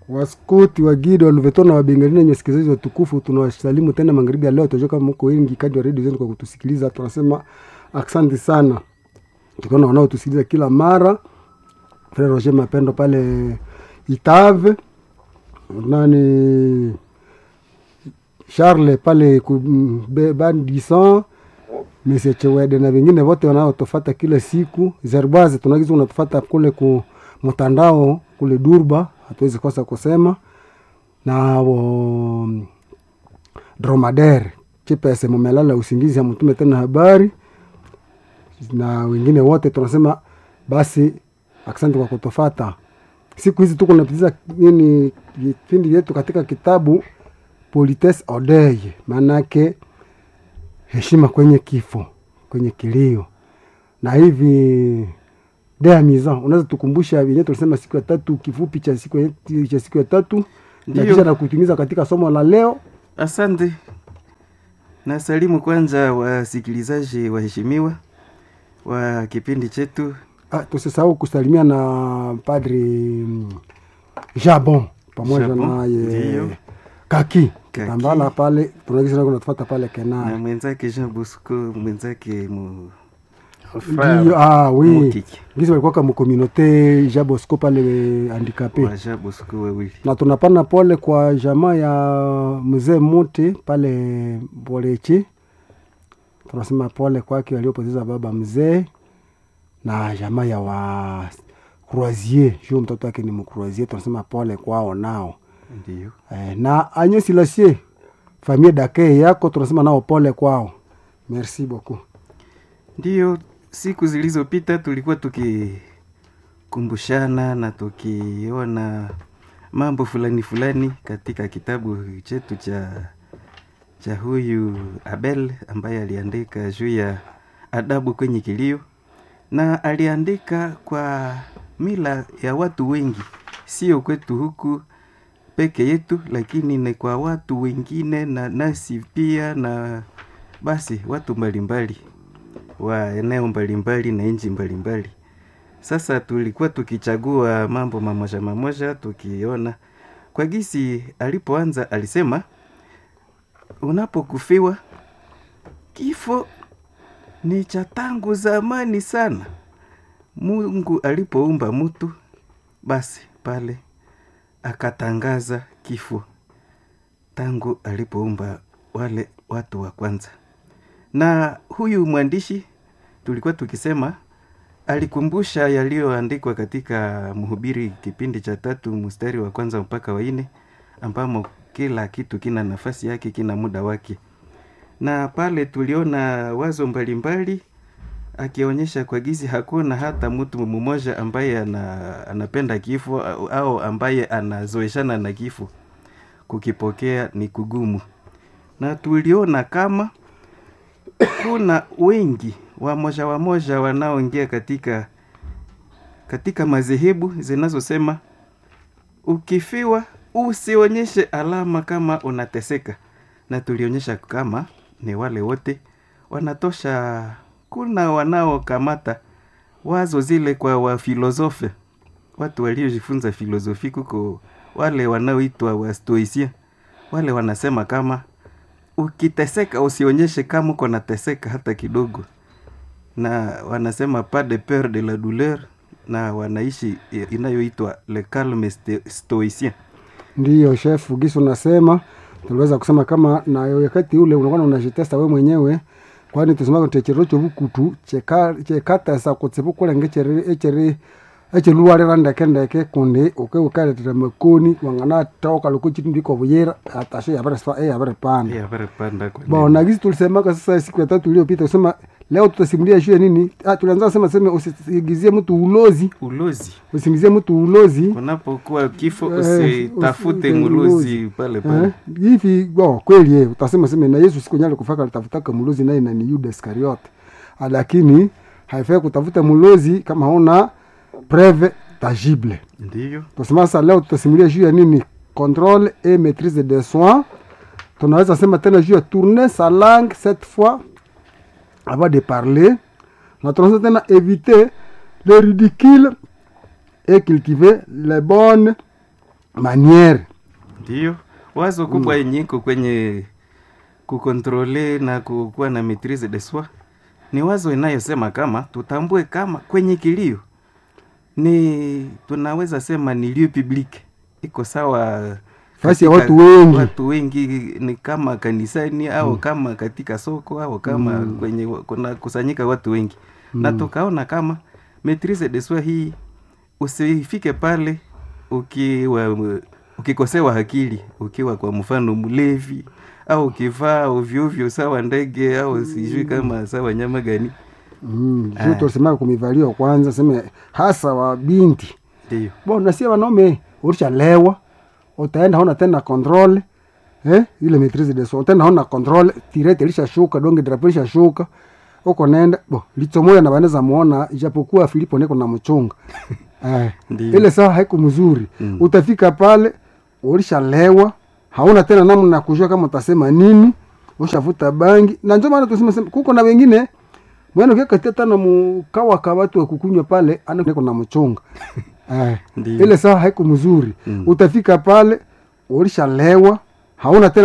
Waskuti wa Gido Luvetona wa Bengalina nyesikilizaji wa tukufu, tunawasalimu tena magharibi ya leo. Tunajoka mko wengi kadri radio zenu kwa kutusikiliza. Tunasema asante sana. Tukiona wanao tusikiliza kila mara. Frère Roger Mapendo pale Itave. Nani Charles pale Bandison. Monsieur Chewede na wengine wote wanaotufuata kila siku. Zerbaze tunagiza unatufuata kule ku mtandao kule Durba, hatuwezi kosa kusema. Na Dromadaire chipese mumelala usingizi mtume tena habari. Na wengine wote tunasema basi asante kwa kutufuata. Siku hizi tuko tunapitiza nini vipindi vyetu katika kitabu Politesse au Deuil, maana yake heshima kwenye kifo, kwenye kilio. Na hivi Dea Mizan, unaweza tukumbusha vile tulisema siku ya tatu, kifupi cha siku ya tatu, na kisha na kutimiza katika somo la leo. Asante. Na salimu kwanza wasikilizaji waheshimiwa wa kipindi chetu. Tusisahau kusalimia na Padri Jabon pamoja na Kaki. Tambala pale tunagisa na kunafuata pale Kenana. Na mwenzake Jean Bosco, mwenzake oui. Ngisi walikuwa kama communauté Jean Bosco pale handicapé. Jean Bosco wewe. Na tunapana pole kwa jamaa ya mzee Muti pale Bolechi. Tunasema pole kwake waliopoteza baba mzee, na jamaa ya wa Croisier, juu mtoto wake ni mcroisier. Tunasema pole kwao nao. Ndio. Na Agnes Silasie, famille d'accueil yako tunasema nao pole kwao. Merci beaucoup. Ndio, siku zilizopita tulikuwa tukikumbushana na tukiona mambo fulani katika kitabu chetu cha huyu Abel ambaye aliandika juu ya adabu kwenye kilio, na aliandika kwa mila ya watu wengi, sio kwetu huku peke yetu, lakini ni kwa watu wengine na nasi pia, na basi watu mbalimbali wa eneo mbalimbali na nchi mbalimbali. Sasa tulikuwa tukichagua mambo mamoja tukiona kwa gisi alipoanza alisema, unapokufiwa kifo ni cha tangu zamani sana. Mungu alipoumba mtu, basi pale akatangaza kifo tangu alipoumba wale watu wa kwanza. Na huyu mwandishi tulikuwa tukisema alikumbusha yaliyoandikwa katika Mhubiri kipindi cha 3 mstari wa kwanza mpaka wa 4, ambamo kila kitu kina nafasi yake, kina muda wake. Na pale tuliona wazo mbalimbali akionyesha kwa gizi hakuna hata mtu mmoja ambaye anapenda kifo au ambaye anazoeshana na kifo. Kukipokea ni kugumu. Na tuliona kama kuna wengi wamoja wanaoingia katika madhehebu zinazosema ukifiwa usionyeshe alama kama unateseka. Na tulionyesha kama ni wale wote wanatosha. Kuna wanaokamata wazo zile kwa wafilosofe, watu waliojifunza filosofi, kuko wale wanaoitwa wa stoicien. Wale wanasema kama ukiteseka usionyeshe kama uko nateseka hata kidogo, na wanasema pas de peur de la douleur, na wanaishi inayoitwa le calme stoicien. Ndiyo chef Gisu nasema, tunaweza kusema kama na wakati ule unakuwa unajitesta wewe mwenyewe, kwani tusema techerocho bukutu chekata sa kutsepu kule ngechere luwale randa kendeke kundi ukale temakoni wangana toka lokuchi ndiko buyera atashe ya panda bon na gizi tulisema sasa siku ya 3 iliyopita kusema leo tutasimulia juu ya nini. Tulianza sema usigizie mtu ulozi. Usigizie mtu ulozi. Unapokuwa kifo usitafute mlozi pale. Hivi kweli utasema na Yesu siku nyale kufaka alitafuta mlozi naye na ni Judas Iskariote. Lakini haifai kutafuta mlozi kama huna preuve tangible. Ndio. Tusema sasa leo tutasimulia juu ya nini? Contrôle et maîtrise des soins. Tunaweza sema tena juu ya tourner sa langue cette fois avant de parler. Nous devons éviter le ridicule et cultiver les bonnes maniere. Ndio wazo kubwa yenye iko kwenye kukontrole na kukuwa na maîtrise de soi ni wazo inayosema kama tutambue kama kwenye kilio ni tunaweza sema ni lieu public, iko sawa Fasi ya watu wengi ni kama kanisani au kama katika soko au kama kwenye kuna kusanyika watu wengi. Na tukaona kama maîtrise de soi hii usifike pale ukikosewa akili, ukiwa kwa mfano mlevi au ukivaa ovyo ovyo sawa ndege au sijui kama sawa nyama gani. Joto sema kumivalio kwanza sema hasa wa binti. Ndio. Bona si wanaume ulishalewa, utaenda hona tena control, ile maîtrise de soi, utaenda hona control, tirete ilishashuka, donge drapeau ilishashuka. Uko nenda, litomoya na baneza muona ijapokuwa Filipo neko na mchunga. Ile saa haiko mzuri. Utafika pale ulishalewa, hauna tena namna kujua kama utasema nini, ushavuta bangi. Na ndio maana tuseme kuko na wengine mwana kika teta na mkawa ka watu wa kukunywa pale anako na mchunga. Ile saa haiko mzuri. Utafika pale ulishalewa, hauna tena